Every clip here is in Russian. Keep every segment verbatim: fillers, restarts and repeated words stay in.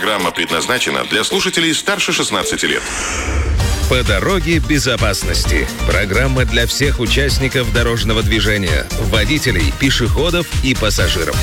Программа предназначена для слушателей старше шестнадцати лет. По дороге безопасности. Программа для всех участников дорожного движения, водителей, пешеходов и пассажиров.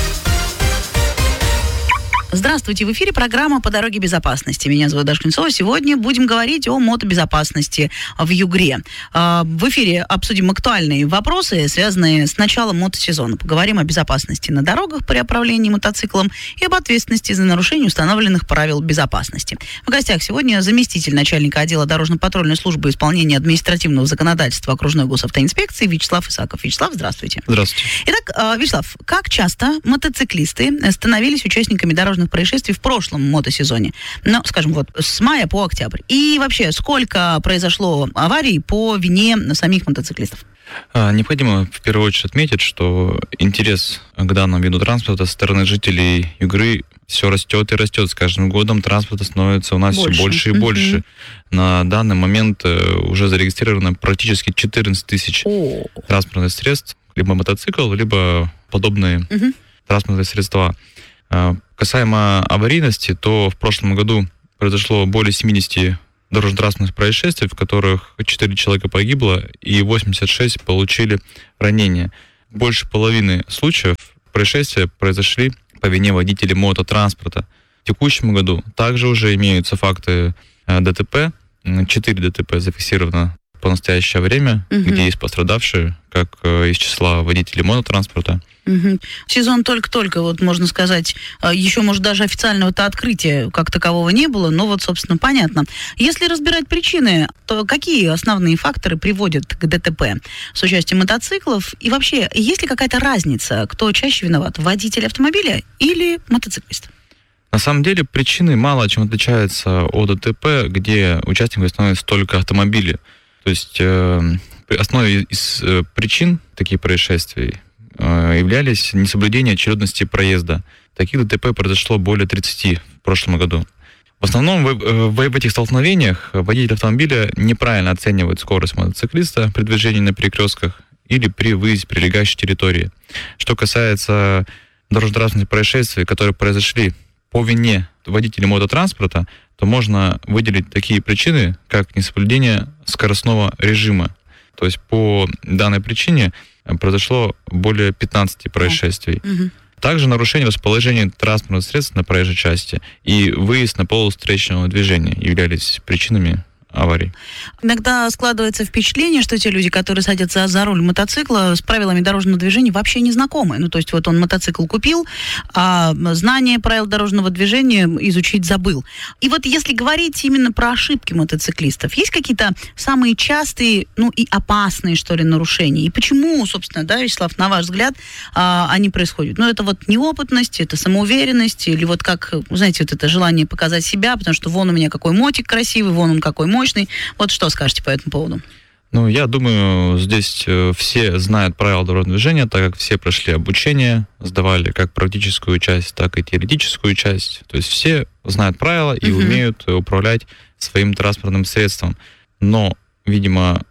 Здравствуйте, в эфире программа «По дороге безопасности». Меня зовут Даша Клинцова. Сегодня будем говорить о мотобезопасности в Югре. В эфире обсудим актуальные вопросы, связанные с началом мотосезона. Поговорим о безопасности на дорогах при управлении мотоциклом и об ответственности за нарушение установленных правил безопасности. В гостях сегодня заместитель начальника отдела дорожно-патрульной службы исполнения административного законодательства окружной госавтоинспекции Вячеслав Исаков. Вячеслав, здравствуйте. Здравствуйте. Итак, Вячеслав, как часто мотоциклисты становились участниками дорожных происшествий в прошлом мотосезоне? Ну, скажем, вот с мая по октябрь. И вообще, сколько произошло аварий по вине самих мотоциклистов? Необходимо в первую очередь отметить, что интерес к данному виду транспорта со стороны жителей Югры все растет и растет. С каждым годом транспорта становится у нас больше. все больше и больше. Mm-hmm. На данный момент уже зарегистрировано практически четырнадцать тысяч oh. транспортных средств, либо мотоцикл, либо подобные mm-hmm. транспортные средства. Касаемо аварийности, то в прошлом году произошло более семьдесят дорожно-транспортных происшествий, в которых четыре человека погибло и восемьдесят шесть получили ранения. Больше половины случаев происшествия произошли по вине водителей мототранспорта. В текущем году также уже имеются факты ДТП. четыре ДТП зафиксировано по настоящее время, угу. где есть пострадавшие, как из числа водителей мототранспорта. Угу. Сезон только-только, вот можно сказать, еще, может, даже официального-то открытия как такового не было, но вот, собственно, понятно. Если разбирать причины, то какие основные факторы приводят к ДТП с участием мотоциклов? И вообще, есть ли какая-то разница, кто чаще виноват, водитель автомобиля или мотоциклист? На самом деле причины мало чем отличаются от ДТП, где участниками становятся только автомобили. То есть э, основой из э, причин таких происшествий э, являлись несоблюдение очередности проезда. Таких ДТП произошло более тридцати в прошлом году. В основном в, в, в этих столкновениях водитель автомобиля неправильно оценивает скорость мотоциклиста при движении на перекрестках или при выезде в прилегающей территории. Что касается дорожно-транспортных происшествий, которые произошли по вине водителей мототранспорта, то можно выделить такие причины, как несоблюдение скоростного режима. То есть по данной причине произошло более пятнадцати происшествий. Mm-hmm. Также нарушение расположения транспортных средств на проезжей части и выезд на полосу встречного движения являлись причинами аварий. Иногда складывается впечатление, что те люди, которые садятся за руль мотоцикла, с правилами дорожного движения вообще не знакомы. Ну, то есть вот он мотоцикл купил, а знание правил дорожного движения изучить забыл. И вот если говорить именно про ошибки мотоциклистов, есть какие-то самые частые, ну и опасные, что ли, нарушения? И почему, собственно, да, Вячеслав, на ваш взгляд, они происходят? Ну, это вот неопытность, это самоуверенность, или вот как, знаете, вот это желание показать себя, потому что вон у меня какой мотик красивый, вон он какой мощный. Вот что скажете по этому поводу? Ну, я думаю, здесь все знают правила дорожного движения, так как все прошли обучение, сдавали как практическую часть, так и теоретическую часть. То есть все знают правила и uh-huh. умеют управлять своим транспортным средством. Но, видимо,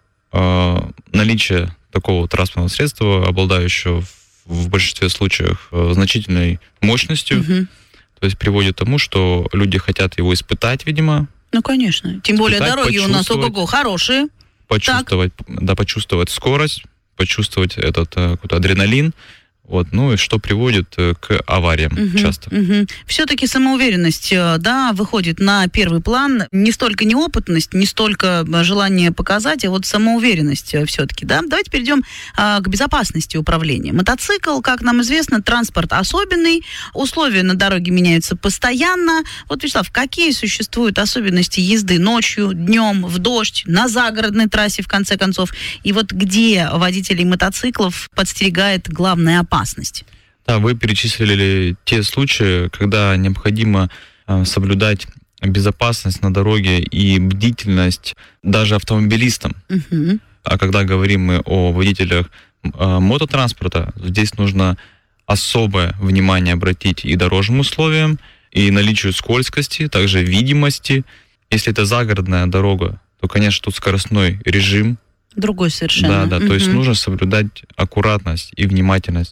наличие такого транспортного средства, обладающего в большинстве случаев значительной мощностью, uh-huh. то есть приводит к тому, что люди хотят его испытать, видимо. Ну, конечно. Тем более дороги у нас ого-го хорошие. Почувствовать, так. да, почувствовать скорость, почувствовать этот какой-то адреналин. Вот, ну и что приводит к авариям угу, часто. Угу. Все-таки самоуверенность, да, выходит на первый план. Не столько неопытность, не столько желание показать, а вот самоуверенность все-таки, да. Давайте перейдем а, к безопасности управления. Мотоцикл, как нам известно, транспорт особенный, условия на дороге меняются постоянно. Вот, Вячеслав, какие существуют особенности езды ночью, днем, в дождь, на загородной трассе, в конце концов? И вот где водителей мотоциклов подстерегает главная опасность? Да, вы перечислили те случаи, когда необходимо э, соблюдать безопасность на дороге и бдительность даже автомобилистам. Uh-huh. А когда говорим мы о водителях э, мототранспорта, здесь нужно особое внимание обратить и дорожным условиям, и наличию скользкости, также видимости. Если это загородная дорога, то, конечно, тут скоростной режим. Другой совершенно. Да, да, Uh-huh. то есть нужно соблюдать аккуратность и внимательность.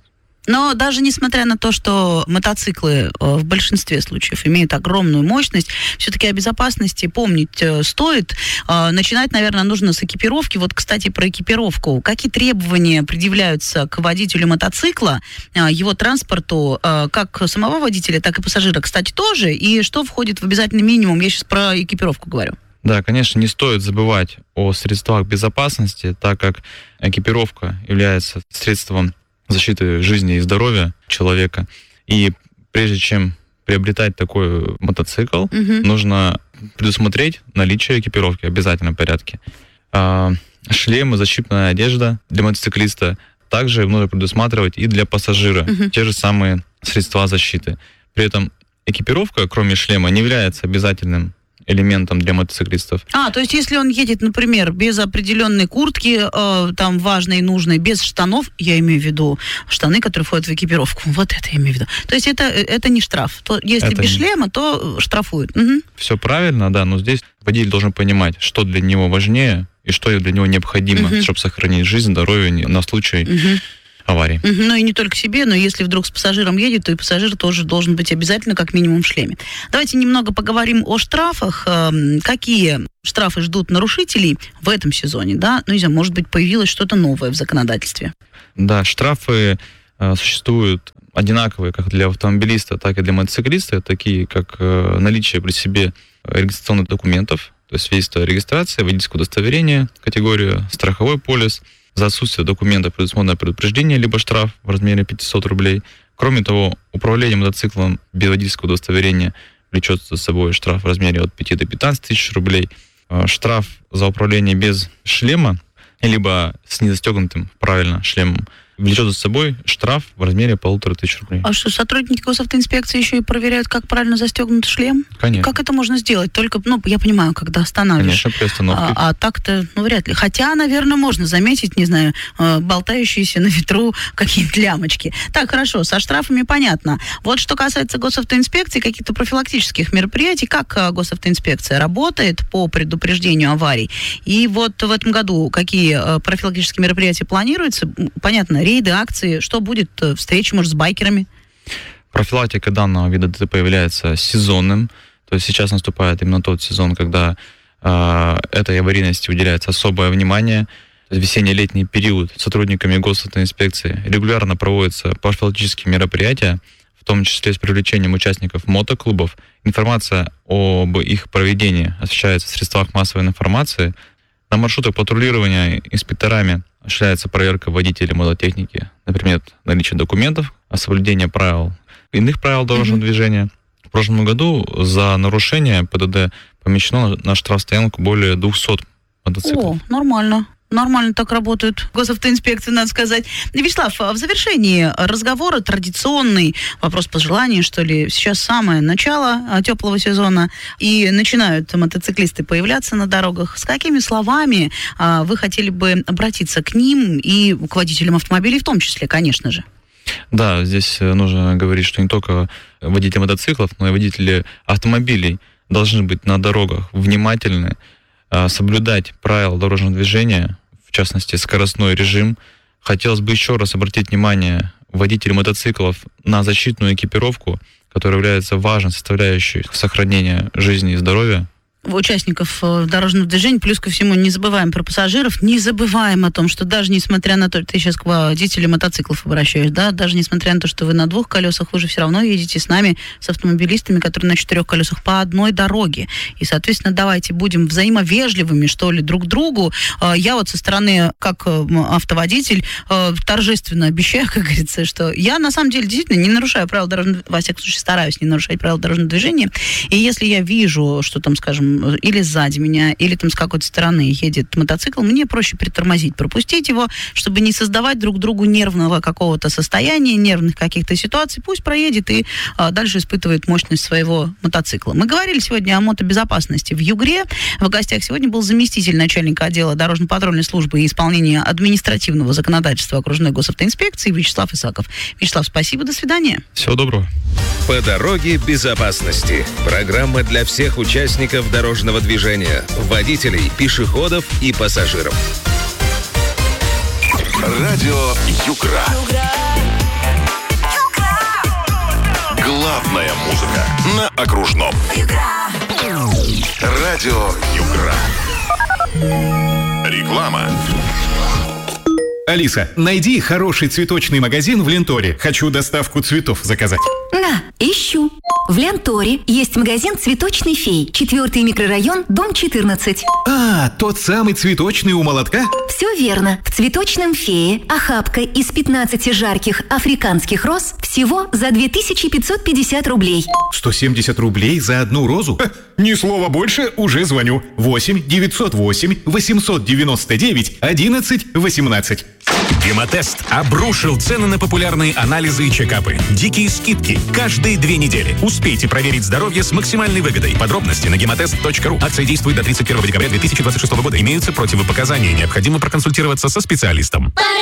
Но даже несмотря на то, что мотоциклы э, в большинстве случаев имеют огромную мощность, все-таки о безопасности помнить э, стоит. Э, начинать, наверное, нужно с экипировки. Вот, кстати, про экипировку. Какие требования предъявляются к водителю мотоцикла, э, его транспорту, э, как самого водителя, так и пассажира, кстати, тоже? И что входит в обязательный минимум? Я сейчас про экипировку говорю. Да, конечно, не стоит забывать о средствах безопасности, так как экипировка является средством защиты жизни и здоровья человека. И прежде чем приобретать такой мотоцикл, uh-huh. нужно предусмотреть наличие экипировки в обязательном порядке. А, шлемы, защитная одежда для мотоциклиста также нужно предусматривать и для пассажира. Uh-huh. Те же самые средства защиты. При этом экипировка, кроме шлема, не является обязательным элементом для мотоциклистов. А, то есть если он едет, например, без определенной куртки, э, там, важной и нужной, без штанов, я имею в виду штаны, которые входят в экипировку, вот это я имею в виду. То есть это, это не штраф. То, если это без не... шлема, то штрафуют. Угу. Все правильно, да, но здесь водитель должен понимать, что для него важнее и что для него необходимо, угу. чтобы сохранить жизнь, здоровье на случай... Угу. аварии. Угу, ну и не только себе, но если вдруг с пассажиром едет, то и пассажир тоже должен быть обязательно как минимум в шлеме. Давайте немного поговорим о штрафах. Какие штрафы ждут нарушителей в этом сезоне, да? Ну, не знаю, может быть, появилось что-то новое в законодательстве. Да, штрафы э, существуют одинаковые как для автомобилиста, так и для мотоциклиста, такие как э, наличие при себе регистрационных документов, то есть свидетельство о регистрации, водительское удостоверение, категория страховой полис. За отсутствие документов предусмотрено предупреждение либо штраф в размере пятьсот рублей. Кроме того, управление мотоциклом без водительского удостоверения влечет за собой штраф в размере от пяти до пятнадцати тысяч рублей. Штраф за управление без шлема, либо с незастегнутым правильно шлемом, влечет за собой штраф в размере полутора тысяч рублей. А что, сотрудники госавтоинспекции еще и проверяют, как правильно застегнут шлем? Конечно. Как это можно сделать? Только, ну, я понимаю, когда останавливаешь. Конечно, при остановке. А, а так-то, ну, вряд ли. Хотя, наверное, можно заметить, не знаю, болтающиеся на ветру какие-то лямочки. Так, хорошо, со штрафами понятно. Вот что касается госавтоинспекции, каких-то профилактических мероприятий, как госавтоинспекция работает по предупреждению аварий? И вот в этом году какие профилактические мероприятия планируются? Понятно, рейды, акции, что будет, встречи, может, с байкерами? Профилактика данного вида ДТП является сезонным, то есть сейчас наступает именно тот сезон, когда э, этой аварийности уделяется особое внимание. Весенне-летний период сотрудниками госавтоинспекции регулярно проводятся профилактические мероприятия, в том числе с привлечением участников мотоклубов. Информация об их проведении освещается в средствах массовой информации. На маршрутах патрулирования инспекторами осуществляется проверка водителей мототехники, например, наличие документов, соблюдение правил, иных правил дорожного mm-hmm. движения. В прошлом году за нарушение ПДД помещено на штрафстоянку более двухсот мотоциклов. О, нормально. Нормально так работают госавтоинспекции, надо сказать. Вячеслав, в завершении разговора традиционный вопрос пожеланий, что ли. Сейчас самое начало теплого сезона, и начинают мотоциклисты появляться на дорогах. С какими словами а, вы хотели бы обратиться к ним и к водителям автомобилей в том числе, конечно же? Да, здесь нужно говорить, что не только водители мотоциклов, но и водители автомобилей должны быть на дорогах внимательны, соблюдать правила дорожного движения, в частности, скоростной режим. Хотелось бы еще раз обратить внимание водителей мотоциклов на защитную экипировку, которая является важной составляющей сохранения жизни и здоровья участников дорожного движения. Плюс ко всему не забываем про пассажиров, не забываем о том, что даже несмотря на то, ты сейчас к водителям мотоциклов обращаешь, да, даже несмотря на то, что вы на двух колесах, вы же все равно едете с нами, с автомобилистами, которые на четырех колесах по одной дороге. И, соответственно, давайте будем взаимовежливыми, что ли, друг другу. Я вот со стороны, как автоводитель, торжественно обещаю, как говорится, что я, на самом деле, действительно не нарушаю правила дорожного движения, во всяком случае, стараюсь не нарушать правила дорожного движения. И если я вижу, что там, скажем, или сзади меня, или там с какой-то стороны едет мотоцикл, мне проще притормозить, пропустить его, чтобы не создавать друг другу нервного какого-то состояния, нервных каких-то ситуаций. Пусть проедет и а, дальше испытывает мощность своего мотоцикла. Мы говорили сегодня о мотобезопасности в Югре. В гостях сегодня был заместитель начальника отдела дорожно-патрульной службы и исполнения административного законодательства окружной госавтоинспекции Вячеслав Исаков. Вячеслав, спасибо, до свидания. Всего доброго. По дороге безопасности. Программа для всех участников дорожного движения, водителей, пешеходов и пассажиров. Радио Югра. Главная музыка на окружном. Радио Югра. Реклама. Алиса, найди хороший цветочный магазин в Ленторе. Хочу доставку цветов заказать. На, ищу. В Ленторе есть магазин «Цветочный фей». Четвертый микрорайон, дом четырнадцать. А, тот самый цветочный у молотка? Все верно. В «Цветочном фее» охапка из пятнадцати жарких африканских роз всего за две тысячи пятьсот пятьдесят рублей. сто семьдесят рублей за одну розу? Ха, ни слова больше, уже звоню. восемь девятьсот восемь восемьсот девяносто девять одиннадцать восемнадцать. Гемотест обрушил цены на популярные анализы и чекапы. Дикие скидки каждые две недели. Успейте проверить здоровье с максимальной выгодой. Подробности на гемотест точка ру. Акция действует до тридцать первого декабря две тысячи двадцать шестого года. Имеются противопоказания. Необходимо проконсультироваться со специалистом.